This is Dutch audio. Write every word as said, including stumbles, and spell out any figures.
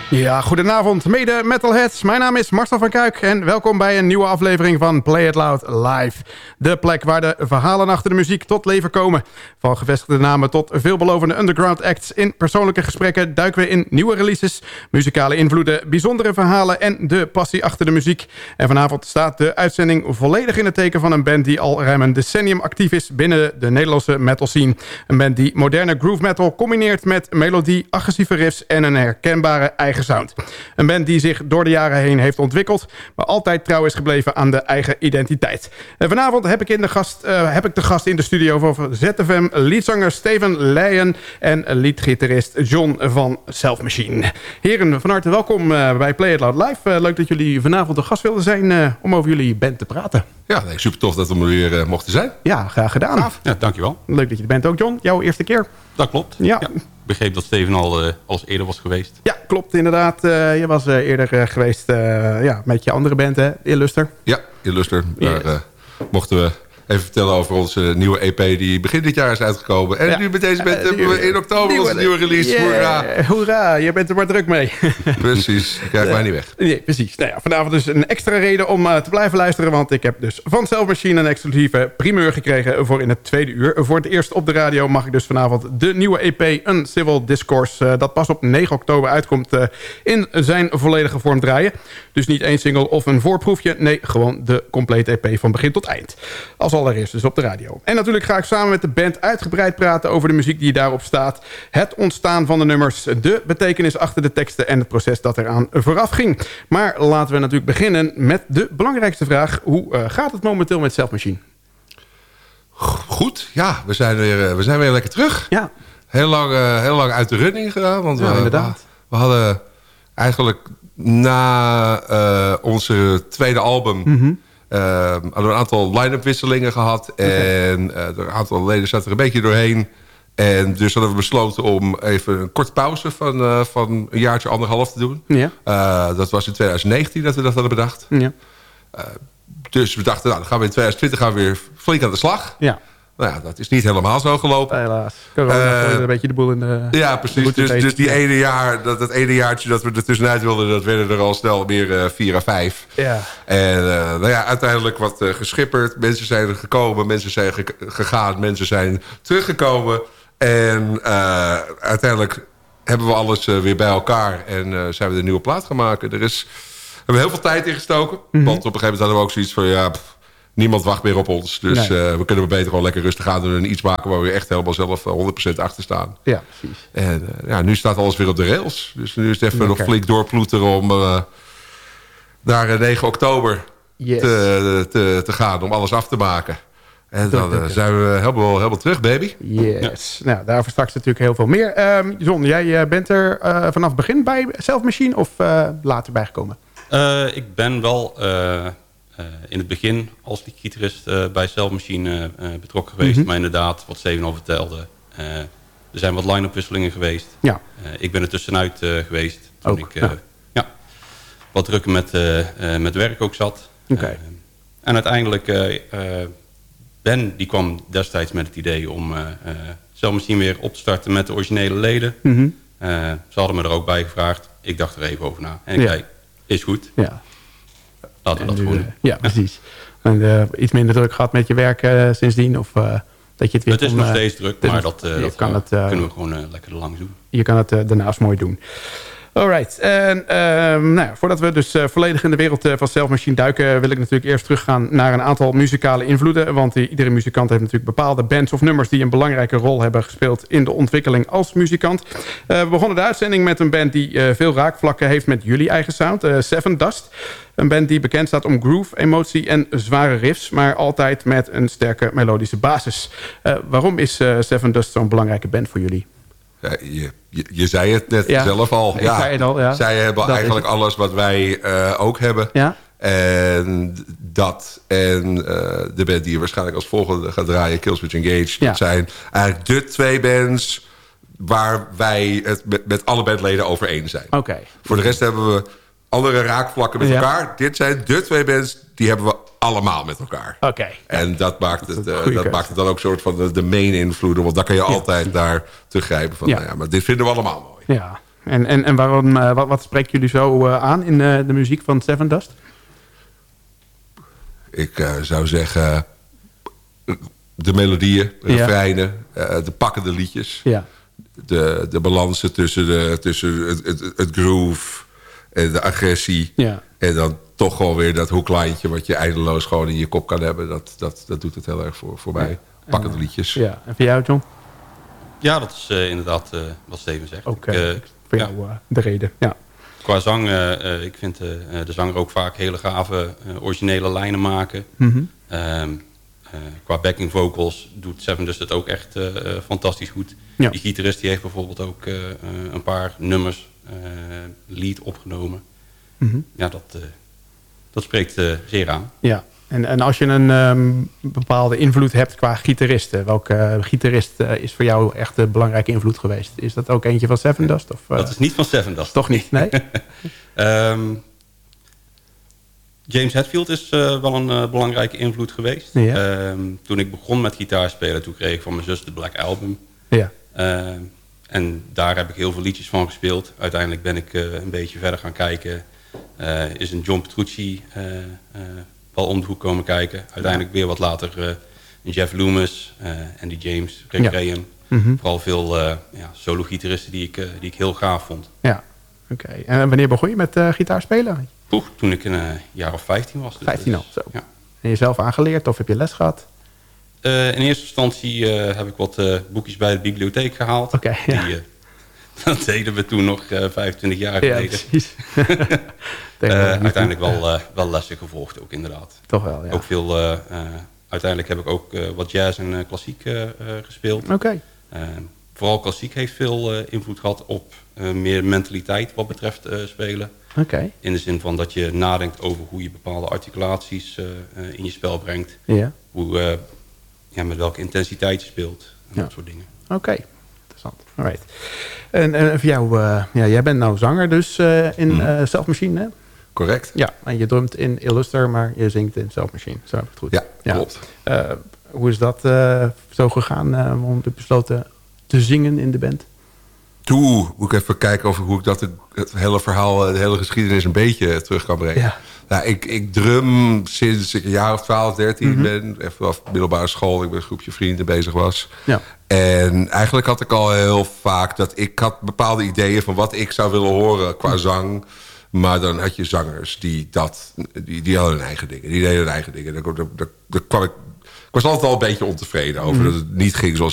Ja, goedenavond mede metalheads. Mijn naam is Marcel van Kuik en welkom bij een nieuwe aflevering van Play It Loud Live. De plek waar de verhalen achter de muziek tot leven komen. Van gevestigde namen tot veelbelovende underground acts. In persoonlijke gesprekken duiken we in nieuwe releases, muzikale invloeden, bijzondere verhalen en de passie achter de muziek. En vanavond staat de uitzending volledig in het teken van een band die al ruim een decennium actief is binnen de Nederlandse metal scene. Een band die moderne groove metal combineert met melodie, agressieve riffs en een herkenbare eigen sound. Een band die zich door de jaren heen heeft ontwikkeld, maar altijd trouw is gebleven aan de eigen identiteit. En vanavond heb ik, in de gast, uh, heb ik de gast in de studio van Z F M, leadzanger Steven Leijen en leadgitarist John van Self Machine. Heren, van harte welkom uh, bij Play It Loud Live. Uh, leuk dat jullie vanavond de gast wilden zijn uh, om over jullie band te praten. Ja, nee, super tof dat we er weer uh, mochten zijn. Ja, graag gedaan. Gaaf. Ja, dankjewel. Leuk dat je er bent ook, John. Jouw eerste keer. Dat klopt. Ja. Ja. Ik begreep dat Steven al, uh, al eens eerder was geweest. Ja, klopt inderdaad. Uh, je was uh, eerder uh, geweest uh, ja, met je andere band, hè? Illuster. Ja, Illuster. Yes. Daar uh, mochten we even vertellen over onze nieuwe E P die begin dit jaar is uitgekomen. En ja. nu met deze band uh, hebben we in oktober nieuwe, onze nieuwe release. Yeah, hoera! Hoera, je bent er maar druk mee. Precies, ik krijg uh, mij niet weg. Nee, precies. Nou ja, vanavond dus een extra reden om uh, te blijven luisteren. Want ik heb dus van Self Machine een exclusieve primeur gekregen voor in het tweede uur. Voor het eerst op de radio mag ik dus vanavond de nieuwe E P Uncivil Discourse. Uh, dat pas op negen oktober uitkomt uh, in zijn volledige vorm draaien. Dus niet één single of een voorproefje. Nee, gewoon de complete E P van begin tot eind. Als allereerst dus op de radio. En natuurlijk ga ik samen met de band uitgebreid praten over de muziek die daarop staat. Het ontstaan van de nummers, de betekenis achter de teksten en het proces dat eraan vooraf ging. Maar laten we natuurlijk beginnen met de belangrijkste vraag. Hoe uh, gaat het momenteel met Self Machine? Goed, ja, we zijn weer, we zijn weer lekker terug. Ja. Heel lang, uh, heel lang uit de running gedaan. Want ja, we, inderdaad. We, we hadden eigenlijk na uh, onze tweede album... Mm-hmm. Uh, hadden we een aantal line-up wisselingen gehad. Okay. En uh, een aantal leden zaten er een beetje doorheen. En dus hadden we besloten om even een korte pauze van, uh, van een jaartje, anderhalf te doen. Ja. Uh, dat was in twintig negentien dat we dat hadden bedacht. Ja. Uh, dus we dachten, nou, dan gaan we in twintig twintig gaan we weer flink aan de slag. Ja. Nou ja, dat is niet helemaal zo gelopen. Helaas. Corona uh, een beetje de boel in de... Ja, precies. Dus, dus die ene jaar, dat, dat ene jaartje dat we er tussenuit wilden... dat werden er al snel meer uh, vier à vijf. Ja. En uh, nou ja, uiteindelijk wat uh, geschipperd. Mensen zijn er gekomen, mensen zijn ge gegaan... mensen zijn teruggekomen. En uh, uiteindelijk hebben we alles uh, weer bij elkaar... en uh, zijn we de nieuwe plaat gaan maken. Er is, we hebben heel veel tijd in gestoken. Mm-hmm. Want op een gegeven moment hadden we ook zoiets van... ja. Pff, niemand wacht meer op ons. Dus nee. uh, we kunnen beter gewoon lekker rustig aan doen... en iets maken waar we echt helemaal zelf honderd procent achter staan. Ja, precies. En uh, ja, nu staat alles weer op de rails. Dus nu is het even lekker. Nog flink doorploeteren... om uh, naar negen oktober yes. te, te, te gaan... om alles af te maken. En dan uh, zijn we helemaal, helemaal terug, baby. Yes. Ja. Nou, daarvoor straks natuurlijk heel veel meer. Um, John, jij uh, bent er uh, vanaf het begin bij Self Machine... of uh, later bijgekomen? Uh, ik ben wel... Uh... Uh, in het begin als gitarist uh, bij Self Machine uh, uh, betrokken geweest. Mm-hmm. Maar inderdaad, wat Steven al vertelde. Uh, er zijn wat line-up wisselingen geweest. Ja. Uh, ik ben er tussenuit uh, geweest. Toen ook, ik uh, ja. Ja, wat drukker met, uh, uh, met werk ook zat. Okay. Uh, en uiteindelijk, uh, uh, Ben die kwam destijds met het idee om uh, uh, Self Machine weer op te starten met de originele leden. Mm-hmm. uh, ze hadden me er ook bij gevraagd. Ik dacht er even over na. En ik ja. zei, is goed. Ja. Laten we dat nu, uh, ja, precies. En uh, iets minder druk gehad met je werk uh, sindsdien? Of uh, dat je het weer het is kon, nog uh, steeds druk, maar dat, uh, dat kan uh, het, uh, kunnen we gewoon uh, lekker langs doen. Je kan het uh, daarnaast mooi doen. Alright. En uh, nou ja, voordat we dus uh, volledig in de wereld uh, van Self Machine duiken... wil ik natuurlijk eerst teruggaan naar een aantal muzikale invloeden. Want uh, iedere muzikant heeft natuurlijk bepaalde bands of nummers... die een belangrijke rol hebben gespeeld in de ontwikkeling als muzikant. Uh, we begonnen de uitzending met een band die uh, veel raakvlakken heeft met jullie eigen sound. Uh, Seven Dust. Een band die bekend staat om groove, emotie en zware riffs... maar altijd met een sterke melodische basis. Uh, waarom is uh, Seven Dust zo'n belangrijke band voor jullie? Ja, je, je, je zei het net ja, zelf al. Ja, zei het al ja. Zij hebben dat eigenlijk alles wat wij uh, ook hebben. Ja? En dat en uh, de band die je waarschijnlijk als volgende gaat draaien... Killswitch Engage. Ja. Dat zijn eigenlijk de twee bands... waar wij het met, met alle bandleden over eens zijn. Okay. Voor de rest hebben we andere raakvlakken met ja. elkaar. Dit zijn de twee bands, die hebben we allemaal met elkaar. Oké. Okay. En dat maakt het, uh, dat maakt het dan ook soort van de, de main invloeden. Want daar kan je ja, altijd naar teruggrijpen. Van, ja. Nou ja, maar dit vinden we allemaal mooi. Ja. En, en, en waarom, uh, wat, wat spreekt jullie zo uh, aan in uh, de muziek van Sevendust? Ik uh, zou zeggen... de melodieën, de ja. refreinen, uh, de pakkende liedjes. Ja. De, de balansen tussen, de, tussen het, het, het groove en de agressie. Ja. En dan toch gewoon weer dat hoeklijntje wat je eindeloos gewoon in je kop kan hebben. Dat, dat, dat doet het heel erg voor, voor mij. Ja. Pakkende liedjes. Ja. En voor jou, John? Ja, dat is uh, inderdaad uh, wat Steven zegt. Ook uh, uh, voor jou ja. uh, de reden, ja. Qua zang, uh, uh, ik vind uh, de zanger ook vaak hele gave uh, originele lijnen maken. Mm-hmm. Um, uh, qua backing vocals doet Sevendust het ook echt uh, uh, fantastisch goed. Ja. Die gitarist die heeft bijvoorbeeld ook uh, uh, een paar nummers uh, lead opgenomen. Mm-hmm. Ja, dat, uh, dat spreekt uh, zeer aan. Ja. En, en als je een um, bepaalde invloed hebt qua gitaristen, welke uh, gitarist uh, is voor jou echt een belangrijke invloed geweest? Is dat ook eentje van Sevendust? Of, uh, dat is niet van Sevendust. Toch niet, nee? um, James Hetfield is uh, wel een uh, belangrijke invloed geweest. Ja. Um, toen ik begon met gitaarspelen, toen kreeg ik van mijn zus de Black Album. Ja. Uh, en daar heb ik heel veel liedjes van gespeeld. Uiteindelijk ben ik uh, een beetje verder gaan kijken. Uh, is een John Petrucci uh, uh, wel om de hoek komen kijken. Uiteindelijk weer wat later uh, een Jeff Loomis, uh, Andy James, Rick ja. Graham. Mm-hmm. Vooral veel uh, ja, solo-gitaristen die ik, uh, die ik heel gaaf vond. Ja, oké. Okay. En wanneer begon je met uh, gitaarspelen? Oeh, toen ik een uh, jaar of vijftien was. Dus vijftien al, zo. Ja. En jezelf aangeleerd of heb je les gehad? Uh, in eerste instantie uh, heb ik wat uh, boekjes bij de bibliotheek gehaald. Oké, okay, ja. Die, uh, dat deden we toen nog uh, vijfentwintig jaar geleden. Ja, precies. uh, uiteindelijk wel, uh, wel lessen gevolgd ook inderdaad. Toch wel, ja. Ook veel, uh, uh, uiteindelijk heb ik ook uh, wat jazz en uh, klassiek uh, uh, gespeeld. Oké. Okay. Uh, vooral klassiek heeft veel uh, invloed gehad op uh, meer mentaliteit wat betreft uh, spelen. Oké. Okay. In de zin van dat je nadenkt over hoe je bepaalde articulaties uh, uh, in je spel brengt. Ja. Hoe, uh, ja, met welke intensiteit je speelt. En ja. dat soort dingen. Oké. Okay. Interessant. Alright. En, en voor jou, uh, ja, jij bent nou zanger dus uh, in uh, Self Machine, hè? Correct. Ja, en je drumt in Illuster, maar je zingt in Self Machine. Zo heb ik het goed. Ja, ja. klopt. Uh, hoe is dat uh, zo gegaan uh, om te besloten te zingen in de band? Toen moet ik even kijken over hoe ik dat het hele verhaal, de hele geschiedenis een beetje terug kan brengen. Ja. Nou, ik, ik drum sinds ik een jaar of twaalf, dertien mm-hmm. ben. Even vanaf middelbare school. Ik ben een groepje vrienden bezig was. Ja. En eigenlijk had ik al heel vaak dat ik had bepaalde ideeën van wat ik zou willen horen qua zang. Maar dan had je zangers die dat, die, die hadden hun eigen dingen. Die deden hun eigen dingen. Daar, daar, daar, daar kwam ik, ik was altijd al een beetje ontevreden over mm. dat het niet ging zoals